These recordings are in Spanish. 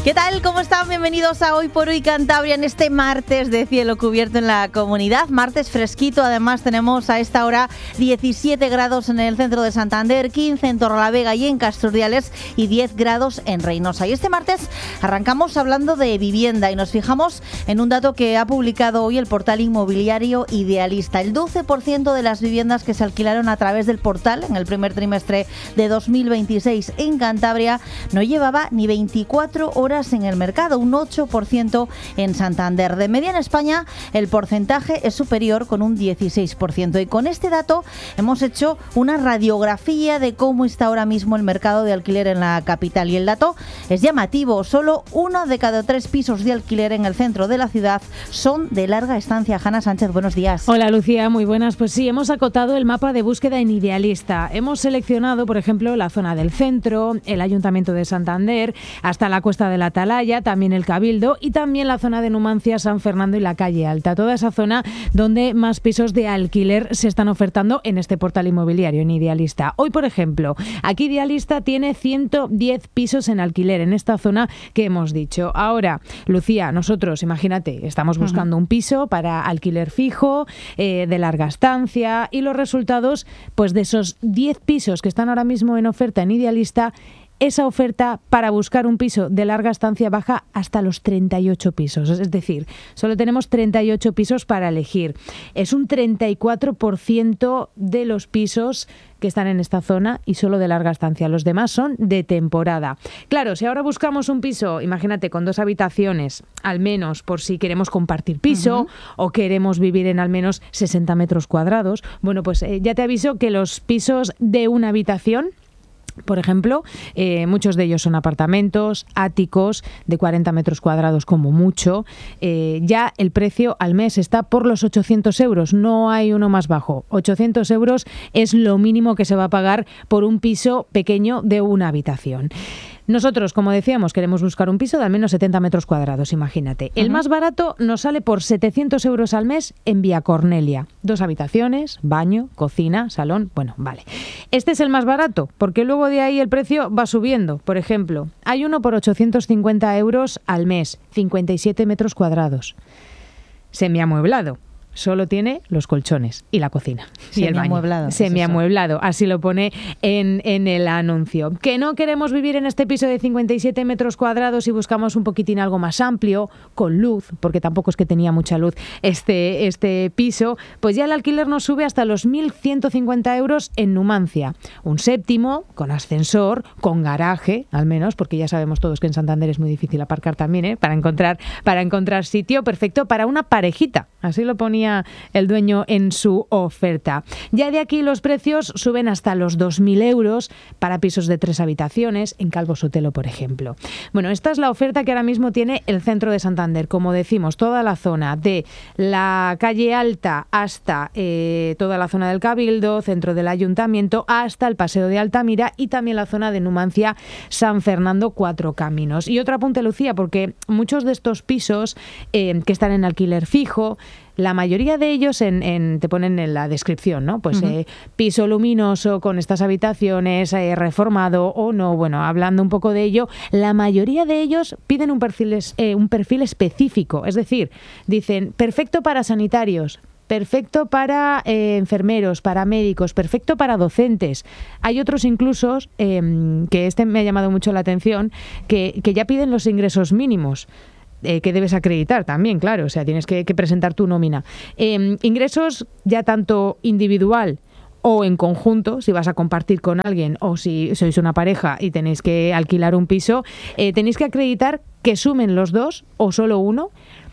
¿Qué tal? ¿Cómo están? Bienvenidos a Hoy por Hoy Cantabria en este martes de cielo cubierto en la comunidad. Martes fresquito, además tenemos a esta hora 17 grados en el centro de Santander, 15 en Torrelavega y en Casturdiales y 10 grados en Reynosa. Y este martes arrancamos hablando de vivienda y nos fijamos en un dato que ha publicado hoy el portal inmobiliario Idealista. El 12% de las viviendas que se alquilaron a través del portal en el primer trimestre de 2026 en Cantabria no llevaba ni 24 horas en el mercado, un 8% en Santander. De media en España el porcentaje es superior con un 16%. Y con este dato hemos hecho una radiografía de cómo está ahora mismo el mercado de alquiler en la capital. Y el dato es llamativo. Solo 1 de cada 3 pisos de alquiler en el centro de la ciudad son de larga estancia. Hanna Sánchez, buenos días. Hola Lucía, muy buenas. Pues sí, hemos acotado el mapa de búsqueda en Idealista. Hemos seleccionado, por ejemplo, la zona del centro, el Ayuntamiento de Santander, hasta la Cuesta de la Atalaya, también el Cabildo y también la zona de Numancia, San Fernando y la Calle Alta. Toda esa zona donde más pisos de alquiler se están ofertando en este portal inmobiliario, en Idealista. Hoy, por ejemplo, aquí Idealista tiene 110 pisos en alquiler en esta zona que hemos dicho. Ahora, Lucía, nosotros, imagínate, estamos buscando un piso para alquiler fijo, de larga estancia, y los resultados, pues de esos 10 pisos que están ahora mismo en oferta en Idealista, esa oferta para buscar un piso de larga estancia baja hasta los 38 pisos. Es decir, solo tenemos 38 pisos para elegir. Es un 34% de los pisos que están en esta zona y solo de larga estancia. Los demás son de temporada. Claro, si ahora buscamos un piso, imagínate, con 2 habitaciones, al menos por si queremos compartir piso o queremos vivir en al menos 60 metros cuadrados, bueno, pues ya te aviso que los pisos de una habitación, por ejemplo, muchos de ellos son apartamentos, áticos de 40 metros cuadrados como mucho. Ya el precio al mes está por los 800 euros, no hay uno más bajo. 800 euros es lo mínimo que se va a pagar por un piso pequeño de una habitación. Nosotros, como decíamos, queremos buscar un piso de al menos 70 metros cuadrados, imagínate. El más barato nos sale por 700 euros al mes en Vía Cornelia. 2 habitaciones, baño, cocina, salón, bueno, vale. Este es el más barato, porque luego de ahí el precio va subiendo. Por ejemplo, hay uno por 850 euros al mes, 57 metros cuadrados. Semiamueblado. Solo tiene los colchones y la cocina y el baño. Semiamueblado, así lo pone en el anuncio. Que no queremos vivir en este piso de 57 metros cuadrados y buscamos un poquitín algo más amplio, con luz, porque tampoco es que tenía mucha luz este piso, pues ya el alquiler nos sube hasta los 1.150 euros en Numancia. Un séptimo, con ascensor, con garaje, al menos, porque ya sabemos todos que en Santander es muy difícil aparcar también, para encontrar sitio perfecto para una parejita. Así lo ponía el dueño en su oferta. Ya de aquí los precios suben hasta los 2.000 euros para pisos de 3 habitaciones en Calvo Sotelo, por ejemplo. Bueno, esta es la oferta que ahora mismo tiene el centro de Santander. Como decimos, toda la zona de la Calle Alta hasta toda la zona del Cabildo, centro del Ayuntamiento, hasta el Paseo de Altamira y también la zona de Numancia, San Fernando, 4 Caminos. Y otro apunte, Lucía, porque muchos de estos pisos que están en alquiler fijo, la mayoría de ellos te ponen en la descripción, ¿no? Pues piso luminoso con estas habitaciones, reformado o no. Bueno, hablando un poco de ello, la mayoría de ellos piden un perfil específico. Es decir, dicen, perfecto para sanitarios, perfecto para enfermeros, para médicos, perfecto para docentes. Hay otros incluso, que me ha llamado mucho la atención, que ya piden los ingresos mínimos. Que debes acreditar también, claro, o sea, tienes que presentar tu nómina. Ingresos ya tanto individual o en conjunto, si vas a compartir con alguien o si sois una pareja y tenéis que alquilar un piso, tenéis que acreditar que sumen los dos o solo uno,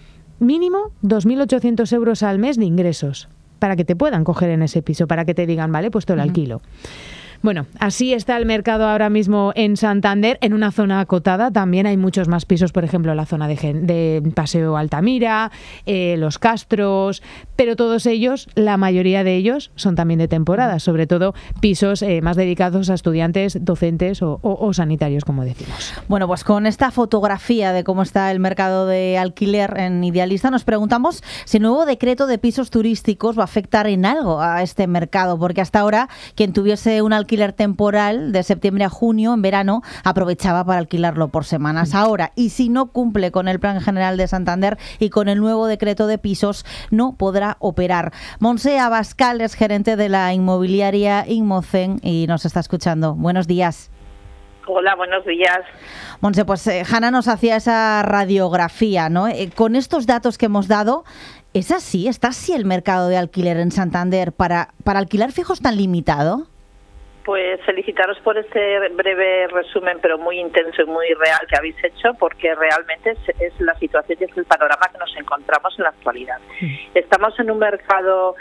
mínimo 2.800 euros al mes de ingresos para que te puedan coger en ese piso, para que te digan, vale, pues te lo alquilo. Bueno, así está el mercado ahora mismo en Santander, en una zona acotada. También hay muchos más pisos, por ejemplo, la zona de Paseo Altamira, Los Castros, pero todos ellos, la mayoría de ellos, son también de temporada, sobre todo pisos más dedicados a estudiantes, docentes o sanitarios, como decimos. Bueno, pues con esta fotografía de cómo está el mercado de alquiler en Idealista, nos preguntamos si el nuevo decreto de pisos turísticos va a afectar en algo a este mercado, porque hasta ahora quien tuviese un alquiler alquiler temporal de septiembre a junio, en verano, aprovechaba para alquilarlo por semanas. Ahora, y si no cumple con el Plan General de Santander y con el nuevo decreto de pisos, no podrá operar. Montse Abascal es gerente de la inmobiliaria Inmocen y nos está escuchando. Buenos días. Hola, buenos días. Montse, pues Hanna nos hacía esa radiografía, ¿no? Con estos datos que hemos dado, ¿es así? ¿Está así el mercado de alquiler en Santander para alquilar fijos tan limitado? Pues felicitaros por este breve resumen, pero muy intenso y muy real que habéis hecho, porque realmente es la situación y es el panorama que nos encontramos en la actualidad. Estamos en un mercado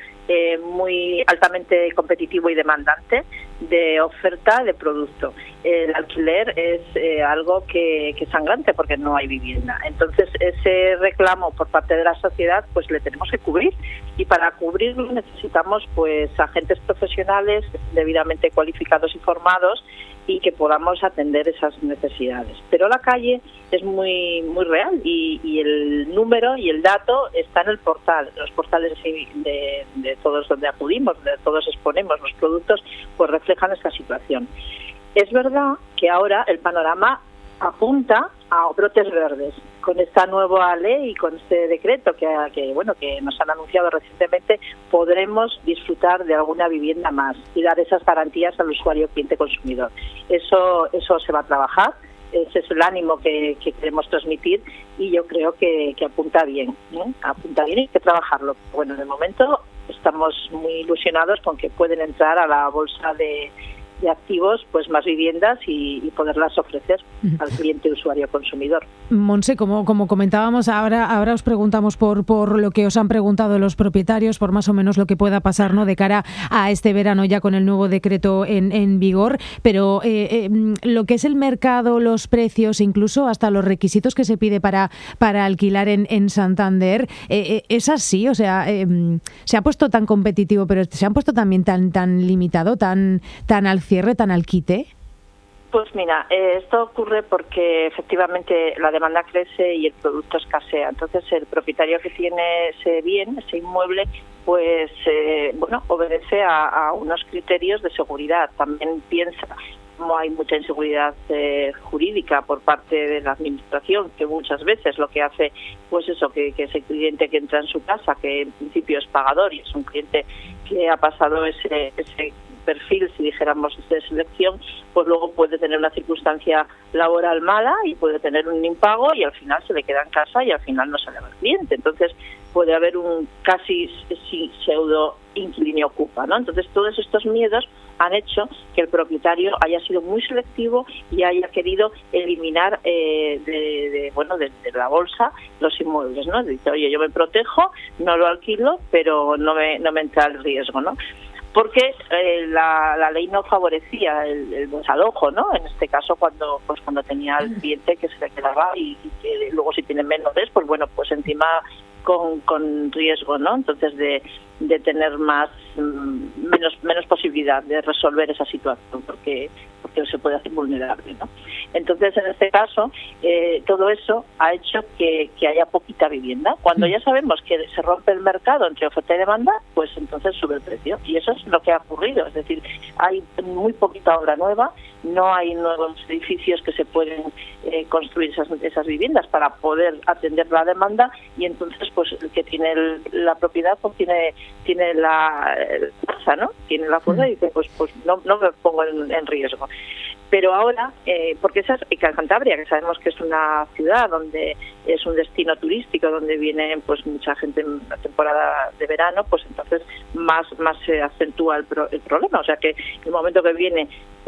muy altamente competitivo y demandante de oferta de producto. El alquiler es algo que es sangrante porque no hay vivienda. Entonces, ese reclamo por parte de la sociedad, pues le tenemos que cubrir, y para cubrirlo necesitamos pues agentes profesionales debidamente cualificados y formados y que podamos atender esas necesidades. Pero la calle es muy real y el número y el dato está en el portal. Los portales de todos donde acudimos, donde todos exponemos los productos, pues reflejan esta situación. Es verdad que ahora el panorama apunta a brotes verdes. Con esta nueva ley y con este decreto que nos han anunciado recientemente, podremos disfrutar de alguna vivienda más y dar esas garantías al usuario cliente consumidor. Eso se va a trabajar. Ese es el ánimo que queremos transmitir y yo creo que apunta bien, ¿no? Apunta bien y hay que trabajarlo. Bueno, de momento estamos muy ilusionados con que pueden entrar a la bolsa de activos pues más viviendas y poderlas ofrecer al cliente usuario consumidor. Montse, como comentábamos, ahora os preguntamos por lo que os han preguntado los propietarios, por más o menos lo que pueda pasar, ¿no?, de cara a este verano ya con el nuevo decreto en vigor, pero lo que es el mercado, los precios, incluso hasta los requisitos que se pide para alquilar en Santander, ¿es así? O sea, se ha puesto tan competitivo, pero se han puesto también tan limitado, tan al cierre, tan al quite. Pues mira, esto ocurre porque efectivamente la demanda crece y el producto escasea. Entonces el propietario que tiene ese bien, ese inmueble, pues obedece a unos criterios de seguridad. También piensa, como hay mucha inseguridad jurídica por parte de la administración, que muchas veces lo que hace, pues eso, que ese cliente que entra en su casa, que en principio es pagador y es un cliente que ha pasado ese perfil, si dijéramos, de selección, pues luego puede tener una circunstancia laboral mala y puede tener un impago y al final se le queda en casa y al final no sale al cliente. Entonces puede haber un casi pseudo inquilino ocupa, ¿no? Entonces todos estos miedos han hecho que el propietario haya sido muy selectivo y haya querido eliminar de la bolsa los inmuebles, ¿no? Dice, oye, yo me protejo, no lo alquilo, pero no me entra el riesgo, ¿no? Porque la ley no favorecía el desalojo, ¿no? En este caso, cuando tenía al cliente que se le quedaba y que luego si tienen menores, pues bueno, pues encima con riesgo, ¿no? Entonces de tener menos posibilidad de resolver esa situación porque se puede hacer vulnerable, ¿no? Entonces, en este caso, todo eso ha hecho que haya poquita vivienda. Cuando ya sabemos que se rompe el mercado entre oferta y demanda, pues entonces sube el precio. Y eso es lo que ha ocurrido. Es decir, hay muy poquita obra nueva, no hay nuevos edificios que se pueden construir esas viviendas para poder atender la demanda y entonces pues el que tiene la propiedad pues tiene la fuerza, ¿no? Tiene la fuerza y dice pues no me pongo en riesgo. Pero ahora, porque esa es Cantabria, que sabemos que es una ciudad donde es un destino turístico, donde viene pues mucha gente en la temporada de verano, pues entonces más se acentúa el problema. O sea que el momento que viene